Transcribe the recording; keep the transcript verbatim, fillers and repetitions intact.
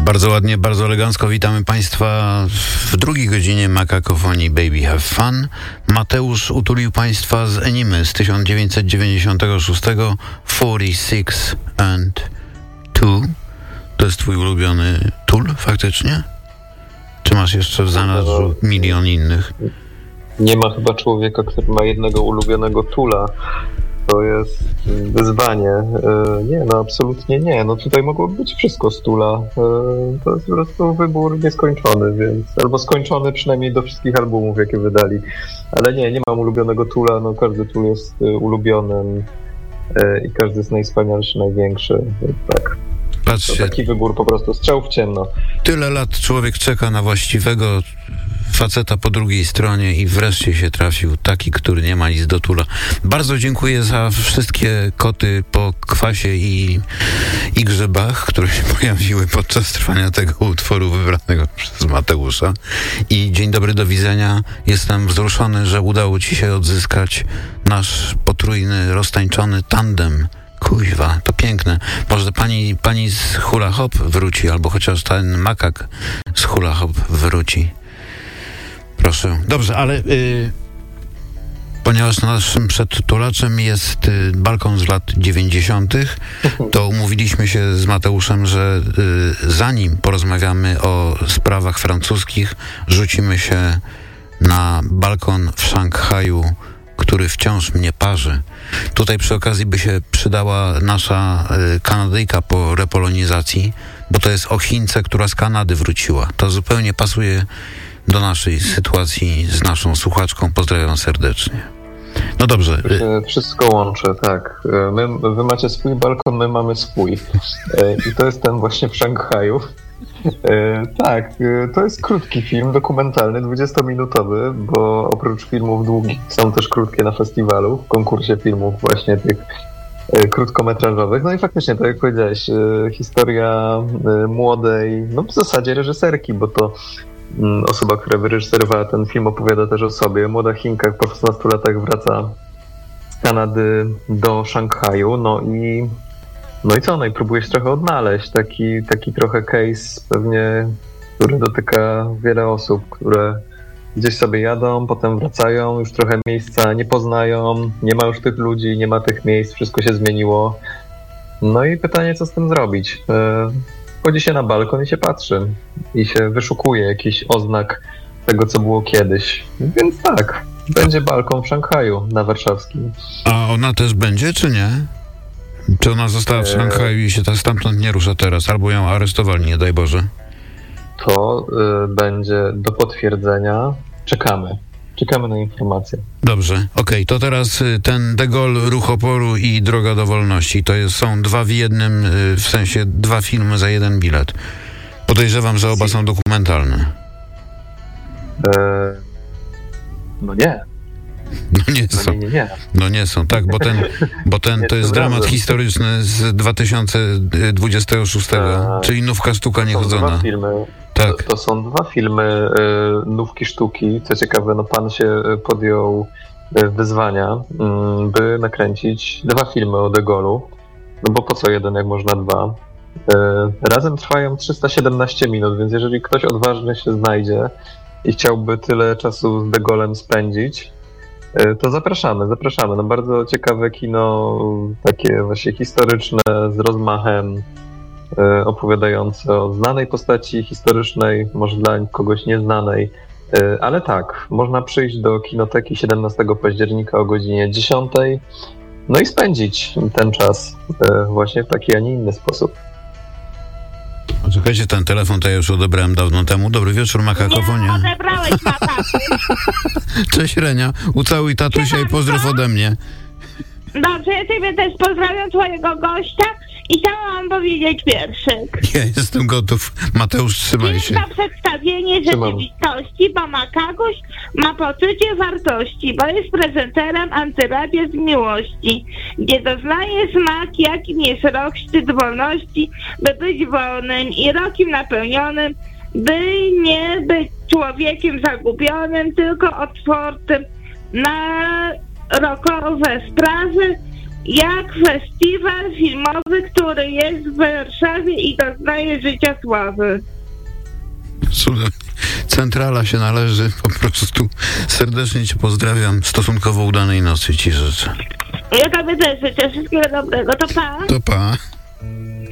Bardzo ładnie, bardzo elegancko witamy Państwa w drugiej godzinie Makakofonii Baby Have Fun. Mateusz utulił Państwa z Enimy z tysiąc dziewięćset dziewięćdziesiątego szóstego forty-six and two. To jest Twój ulubiony Tool faktycznie? Czy masz jeszcze w zanadrzu milion innych? Nie ma chyba człowieka, który ma jednego ulubionego Toola. To jest wyzwanie. Nie, no absolutnie nie. No tutaj mogło być wszystko z Toola. To jest po prostu wybór nieskończony, więc albo skończony przynajmniej do wszystkich albumów, jakie wydali. Ale nie, nie mam ulubionego Toola. No każdy Tool jest ulubionym i każdy jest najwspanialszy, największy. Tak. Patrzcie. To taki wybór po prostu, strzał w ciemno. Tyle lat człowiek czeka na właściwego faceta po drugiej stronie i wreszcie się trafił taki, który nie ma nic do Tula. Bardzo dziękuję za wszystkie koty po kwasie i, i grzybach, które się pojawiły podczas trwania tego utworu wybranego przez Mateusza. I dzień dobry, do widzenia. Jestem wzruszony, że udało ci się odzyskać nasz potrójny, roztańczony tandem. Kuźwa, to piękne. Może pani, pani z hula hop wróci, albo chociaż ten makak z hula hop wróci. Proszę. Dobrze, ale y, ponieważ naszym przedtulaczem jest y, balkon z lat dziewięćdziesiątych, to umówiliśmy się z Mateuszem, że y, zanim porozmawiamy o sprawach francuskich, rzucimy się na balkon w Szanghaju, który wciąż mnie parzy. Tutaj przy okazji by się przydała nasza y, Kanadyjka po repolonizacji, bo to jest o Chince, która z Kanady wróciła. To zupełnie pasuje do naszej sytuacji z naszą słuchaczką. Pozdrawiam serdecznie. No dobrze. Wszystko łączę, tak. My, wy macie swój balkon, my mamy swój. I to jest ten właśnie w Szanghaju. Tak, to jest krótki film dokumentalny, dwudziestominutowy, bo oprócz filmów długich są też krótkie na festiwalu, w konkursie filmów właśnie tych krótkometrażowych. No i faktycznie, tak jak powiedziałeś, historia młodej, no w zasadzie reżyserki, bo to osoba, która wyreżyserowała ten film, opowiada też o sobie. Młoda Chinka po szesnastu latach wraca z Kanady do Szanghaju, no i no i co? No i próbuje się trochę odnaleźć. Taki, taki trochę case pewnie, który dotyka wiele osób, które gdzieś sobie jadą, potem wracają, już trochę miejsca nie poznają, nie ma już tych ludzi, nie ma tych miejsc, wszystko się zmieniło. No i pytanie, co z tym zrobić? Wchodzi się na balkon i się patrzy i się wyszukuje jakiś oznak tego, co było kiedyś. Więc tak, będzie balkon w Szanghaju na warszawskim. A ona też będzie, czy nie? Czy ona została w Szanghaju i się ta stamtąd nie rusza teraz? Albo ją aresztowali, nie daj Boże. To y, będzie do potwierdzenia. Czekamy. Czekamy na informacje. Dobrze, okej, okay, to teraz ten De Gaulle, Ruch Oporu i Droga do Wolności. To jest, są dwa w jednym, w sensie dwa filmy za jeden bilet. Podejrzewam, że oba są dokumentalne. E, no nie. No nie są. No nie, nie, nie. No nie są, tak, bo ten, bo ten to jest dramat historyczny z dwa tysiące dwudziestego szóstego, A, czyli Nówka Sztuka Niechodzona. Dwa filmy. Tak. To, to są dwa filmy y, Nówki Sztuki. Co ciekawe, no pan się podjął wyzwania, y, by nakręcić dwa filmy o De Gaulle'u. No bo po co jeden, jak można dwa? Y, razem trwają trzysta siedemnaście minut, więc jeżeli ktoś odważny się znajdzie i chciałby tyle czasu z De Gaulle'em spędzić, y, to zapraszamy, zapraszamy. No bardzo ciekawe kino, takie właśnie historyczne, z rozmachem, opowiadające o znanej postaci historycznej, może dla kogoś nieznanej, ale tak, można przyjść do kinoteki siedemnastego października o godzinie dziesiątej, no i spędzić ten czas właśnie w taki, a nie inny sposób. Czekajcie, ten telefon to ja już odebrałem dawno temu. Dobry wieczór, Makakofonia. Nie, odebrałeś Makaku. Cześć Renia, ucałuj tatusia i pozdrów ode mnie. Dobrze, ja ciebie też pozdrawiam, twojego gościa i chciałam powiedzieć wierszyk. Ja jestem gotów. Mateusz, trzymaj się. Jest to przedstawienie rzeczywistości, bo Makaguś ma poczucie wartości, bo jest prezenterem antyradia z miłości, gdzie doznaje smak, jakim jest rok, szczyt wolności, by być wolnym i rokiem napełnionym, by nie być człowiekiem zagubionym, tylko otwartym na rokowe sprawy, jak festiwal filmowy, który jest w Warszawie i doznaje życia sławy. Cudem. Centrala się należy, po prostu serdecznie cię pozdrawiam, stosunkowo udanej nocy ci życzę. Ja tobie też życzę wszystkiego dobrego, to pa. To pa.